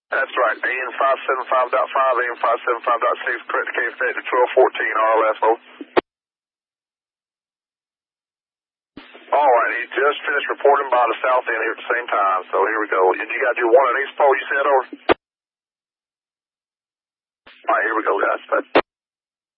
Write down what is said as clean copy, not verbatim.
That's right. AM 575.5, AM 575.6, correct case date to 1214 RLFO. All right, he just finished reporting by the south end here at the same time, so here we go. And you got to do one at East Pole, you said, over? All right, here we go, guys.